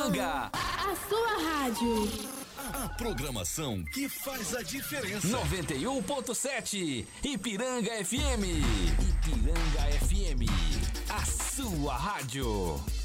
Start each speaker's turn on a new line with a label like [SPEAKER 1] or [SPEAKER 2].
[SPEAKER 1] Ipiranga,
[SPEAKER 2] a sua rádio.
[SPEAKER 3] A programação que faz a diferença.
[SPEAKER 1] 91.7 Ipiranga FM. Ipiranga FM, a sua rádio.